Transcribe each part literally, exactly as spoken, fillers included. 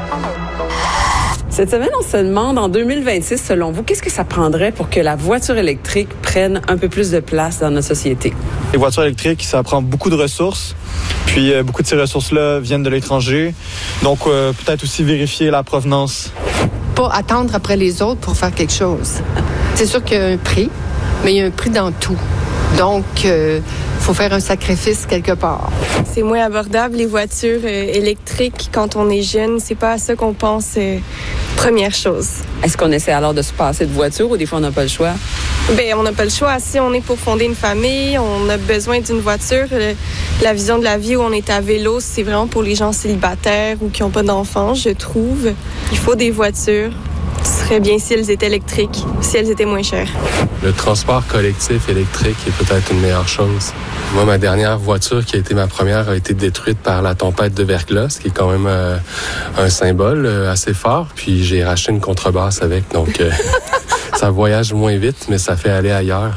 Cette semaine, on se demande, en deux mille vingt-six, selon vous, qu'est-ce que ça prendrait pour que la voiture électrique prenne un peu plus de place dans notre société? Les voitures électriques, ça prend beaucoup de ressources. Puis, euh, beaucoup de ces ressources-là viennent de l'étranger. Donc, euh, peut-être aussi vérifier la provenance. Pas attendre après les autres pour faire quelque chose. C'est sûr qu'il y a un prix, mais il y a un prix dans tout. Donc, il euh, faut faire un sacrifice quelque part. C'est moins abordable, les voitures euh, électriques, quand on est jeune. C'est pas à ça qu'on pense, euh, première chose. Est-ce qu'on essaie alors de se passer de voiture ou des fois on n'a pas le choix? Bien, on n'a pas le choix. Si on est pour fonder une famille, on a besoin d'une voiture. Le, la vision de la vie où on est à vélo, c'est vraiment pour les gens célibataires ou qui n'ont pas d'enfants, je trouve. Il faut des voitures. Ce serait bien si elles étaient électriques, si elles étaient moins chères. Le transport collectif électrique est peut-être une meilleure chose. Moi, ma dernière voiture, qui a été ma première, a été détruite par la tempête de verglas, ce qui est quand même euh, un symbole euh, assez fort. Puis j'ai racheté une contrebasse avec, donc euh, ça voyage moins vite, mais ça fait aller ailleurs.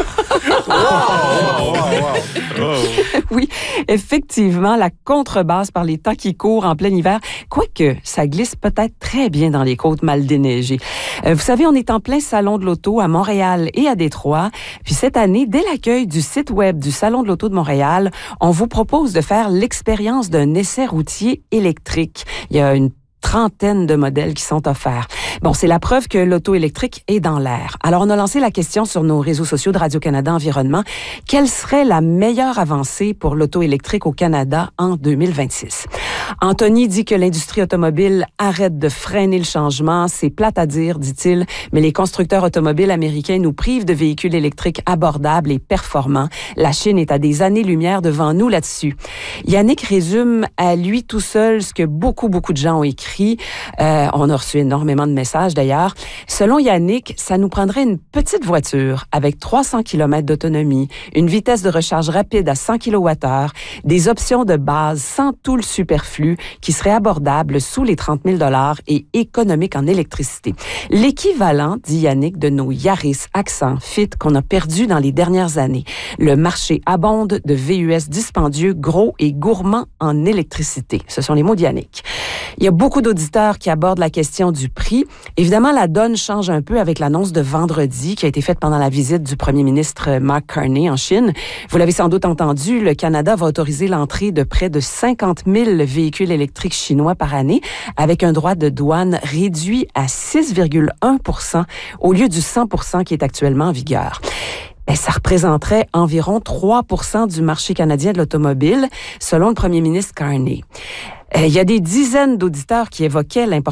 Wow, wow, wow, wow. Oui, effectivement, la contrebasse par les temps qui courent en plein hiver, quoique ça glisse peut-être très bien dans les côtes mal déneigées. Euh, vous savez, on est en plein salon de l'auto à Montréal et à Détroit. Puis cette année, dès l'accueil du site web du Salon de l'auto de Montréal, on vous propose de faire l'expérience d'un essai routier électrique. Il y a une trentaine de modèles qui sont offerts. Bon, c'est la preuve que l'auto électrique est dans l'air. Alors, on a lancé la question sur nos réseaux sociaux de Radio-Canada Environnement. Quelle serait la meilleure avancée pour l'auto électrique au Canada en deux mille vingt-six? Anthony dit que l'industrie automobile arrête de freiner le changement. C'est plate à dire, dit-il, mais les constructeurs automobiles américains nous privent de véhicules électriques abordables et performants. La Chine est à des années-lumière devant nous là-dessus. Yannick résume à lui tout seul ce que beaucoup, beaucoup de gens ont écrit. Euh, on a reçu énormément de messages d'ailleurs. Selon Yannick, ça nous prendrait une petite voiture avec trois cents kilomètres d'autonomie, une vitesse de recharge rapide à cent kilowattheures, des options de base sans tout le superflu qui seraient abordables sous les trente mille dollars et économiques en électricité. L'équivalent, dit Yannick, de nos Yaris, Accent, Fit qu'on a perdus dans les dernières années. Le marché abonde de V U S dispendieux, gros et gourmands en électricité. Ce sont les mots de Yannick. Il y a beaucoup d'auditeurs qui abordent la question du prix. Évidemment, la donne change un peu avec l'annonce de vendredi qui a été faite pendant la visite du premier ministre Mark Carney en Chine. Vous l'avez sans doute entendu, le Canada va autoriser l'entrée de près de cinquante mille véhicules électriques chinois par année avec un droit de douane réduit à six virgule un pour cent au lieu du cent pour cent qui est actuellement en vigueur. Ben, ça représenterait environ trois pour cent du marché canadien de l'automobile, selon le premier ministre Carney. Euh, il y a des dizaines d'auditeurs qui évoquaient l'importance